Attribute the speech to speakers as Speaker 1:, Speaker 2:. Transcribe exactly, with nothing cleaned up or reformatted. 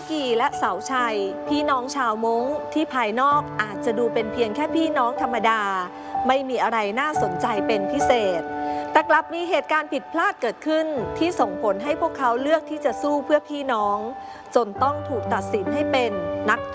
Speaker 1: กีและเสาชัยพี่น้องชาวม้งที่ภายนอกอาจจะดูเป็นเพียงแค่พี่น้องธรรมดาไม่มีอะไรน่าสนใจเป็นพิเศษแต่กลับมีเหตุการณ์ผิดพลาดเกิดขึ้นที่ส่งผลให้พวกเขาเลือกที่จะสู้เพื่อพี่น้องจนต้องถูกตัดสินให้เป็นนัก